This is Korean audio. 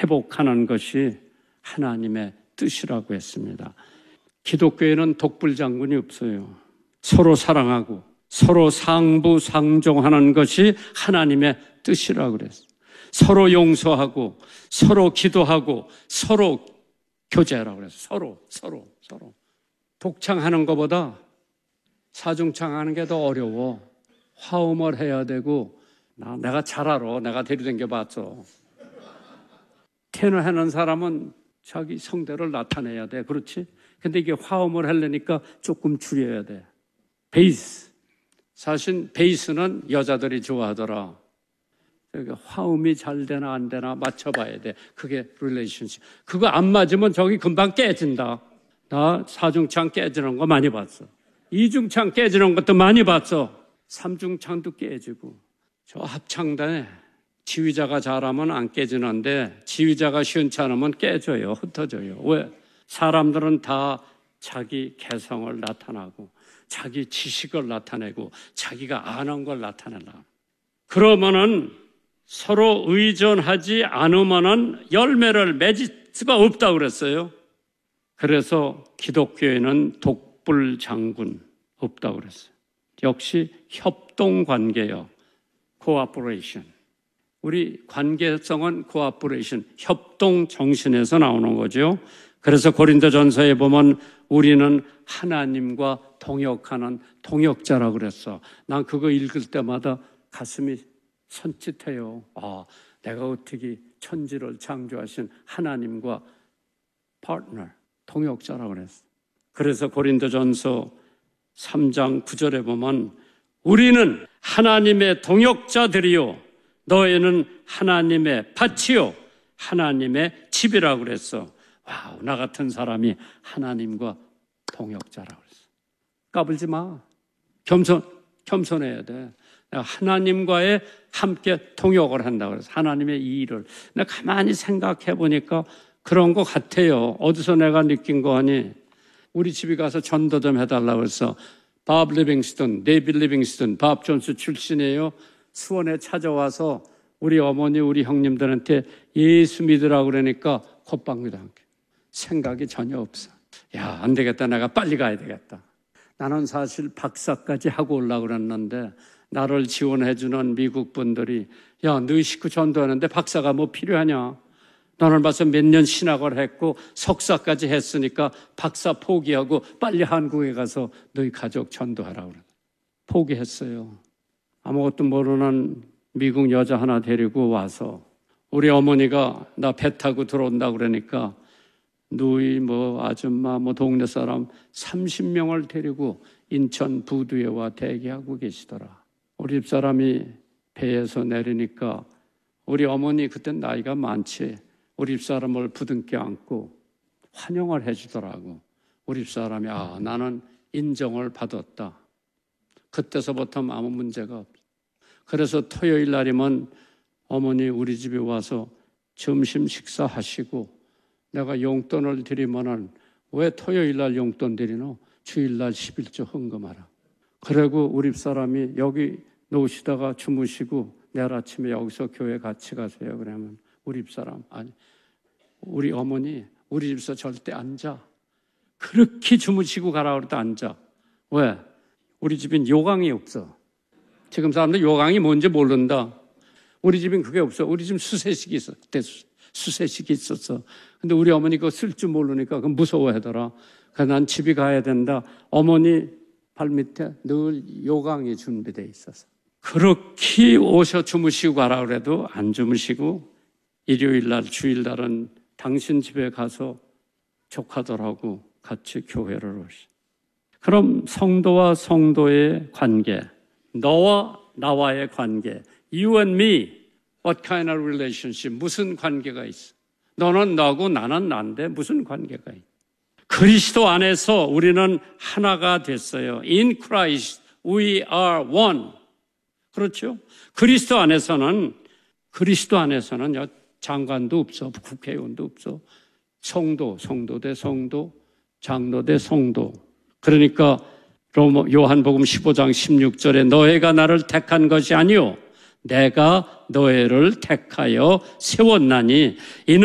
회복하는 것이 하나님의 뜻이라고 했습니다. 기독교에는 독불장군이 없어요. 서로 사랑하고 서로 상부상종하는 것이 하나님의 뜻이라고 그랬어요. 서로 용서하고 서로 기도하고 서로 교제하라고 그랬어요. 서로. 독창하는 것보다 사중창하는 게 더 어려워. 화음을 해야 되고 내가 잘 알아. 내가 데려다겨 봤어. 테너하는 사람은 자기 성대를 나타내야 돼. 그렇지? 근데 이게 화음을 하려니까 조금 줄여야 돼. 베이스. 사실 베이스는 여자들이 좋아하더라. 그러니까 화음이 잘 되나 안 되나 맞춰봐야 돼. 그게 릴레이션십. 그거 안 맞으면 저기 금방 깨진다. 나 사중창 깨지는 거 많이 봤어. 이중창 깨지는 것도 많이 봤어. 삼중창도 깨지고. 저 합창단에 지휘자가 잘하면 안 깨지는데 지휘자가 시원찮으면 깨져요. 흩어져요. 왜? 사람들은 다 자기 개성을 나타나고 자기 지식을 나타내고 자기가 아는 걸 나타내려. 그러면은 서로 의존하지 않으면은 열매를 맺을 수가 없다고 그랬어요. 그래서 기독교에는 독불장군 없다고 그랬어요. 역시 협동관계요. 코어퍼레이션. 우리 관계성은 코어퍼레이션, 협동 정신에서 나오는 거죠. 그래서 고린도전서에 보면 우리는 하나님과 동역하는 동역자라고 그랬어. 난 그거 읽을 때마다 가슴이 선짓해요. 내가 어떻게 천지를 창조하신 하나님과 파트너, 동역자라고 그랬어. 그래서 고린도전서 3장 9절에 보면 우리는 하나님의 동역자들이요 너희는 하나님의 밭이요 하나님의 집이라고 그랬어. 와우, 나 같은 사람이 하나님과 동역자라고 그랬어. 까불지 마. 겸손해야 돼. 내가 하나님과의 함께 동역을 한다고 그래서 하나님의 이 일을 내가 가만히 생각해 보니까 그런 것 같아요. 어디서 내가 느낀 거 하니 우리 집에 가서 전도 좀 해달라고 해서 밥 리빙스턴, 데이빗 리빙스턴, 밥 존스 출신이에요. 수원에 찾아와서 우리 어머니, 우리 형님들한테 예수 믿으라고 그러니까 콧방귀도 안 껴. 생각이 전혀 없어. 야, 안 되겠다. 내가 빨리 가야 되겠다. 나는 사실 박사까지 하고 오려고 그랬는데 나를 지원해주는 미국 분들이 야, 너희 식구 전도하는데 박사가 뭐 필요하냐? 너는 벌써 몇 년 신학을 했고 석사까지 했으니까 박사 포기하고 빨리 한국에 가서 너희 가족 전도하라고 그래. 포기했어요. 아무것도 모르는 미국 여자 하나 데리고 와서 우리 어머니가 나 배 타고 들어온다고 그러니까 누이 아줌마 동네 사람 30명을 데리고 인천 부두에 와 대기하고 계시더라. 우리 집사람이 배에서 내리니까 우리 어머니 그땐 나이가 많지. 우리 집사람을 부둥켜 안고 환영을 해주더라고. 우리 집사람이 나는 인정을 받았다. 그때서부터 아무 문제가 없어. 그래서 토요일 날이면 어머니 우리 집에 와서 점심 식사하시고 내가 용돈을 드리면은 왜 토요일 날 용돈 드리노? 주일 날 11조 헌금하라. 그리고 우리 집사람이 여기 놓으시다가 주무시고 내일 아침에 여기서 교회 같이 가세요. 그러면 우리 집사람 우리 어머니 우리 집에서 절대 앉아. 그렇게 주무시고 가라 그래도 앉아. 왜? 우리 집엔 요강이 없어. 지금 사람들 요강이 뭔지 모른다. 우리 집엔 그게 없어. 우리 집은 수세식이 있어. 그때 수세식이 있었어. 근데 우리 어머니 그거 쓸 줄 모르니까 그건 무서워하더라. 그래서 난 집에 가야 된다. 어머니 발밑에 늘 요강이 준비되어 있어서. 그렇게 오셔 주무시고 가라 그래도 안 주무시고 일요일 날, 주일 날은 당신 집에 가서 조카들하고 같이 교회를 오시. 그럼 성도와 성도의 관계, 너와 나와의 관계, you and me, what kind of relationship, 무슨 관계가 있어? 너는 너고 나는 난데 무슨 관계가 있어? 그리스도 안에서 우리는 하나가 됐어요. In Christ we are one. 그렇죠? 그리스도 안에서는 장관도 없어, 국회의원도 없어. 성도 대 성도, 장로 대 성도. 그러니까 요한복음 15장 16절에 너희가 나를 택한 것이 아니요 내가 너희를 택하여 세웠나니 이는